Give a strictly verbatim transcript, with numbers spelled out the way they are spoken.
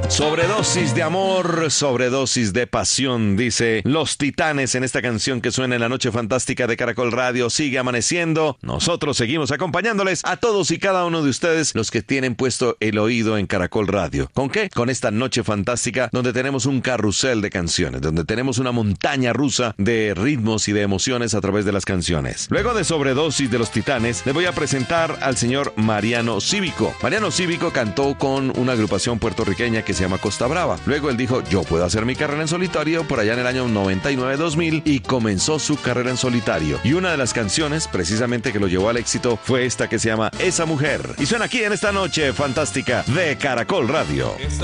Sobredosis de amor, sobredosis de pasión, dice Los Titanes en esta canción que suena en la noche fantástica de Caracol Radio. Sigue amaneciendo. Nosotros seguimos acompañándoles a todos y cada uno de ustedes, los que tienen puesto el oído en Caracol Radio. ¿Con qué? Con esta noche fantástica donde tenemos un carrusel de canciones, donde tenemos una montaña rusa de ritmos y de emociones a través de las canciones. Luego de Sobredosis de Los Titanes, les voy a presentar al señor Mariano Cívico. Mariano Cívico cantó con una agrupación puertorriqueña que se llama Costa Brava. Luego él dijo, yo puedo hacer mi carrera en solitario por allá en el año noventa y nueve dos mil, y comenzó su carrera en solitario. Y una de las canciones precisamente que lo llevó al éxito fue esta que se llama Esa Mujer. Y suena aquí en esta noche fantástica de Caracol Radio.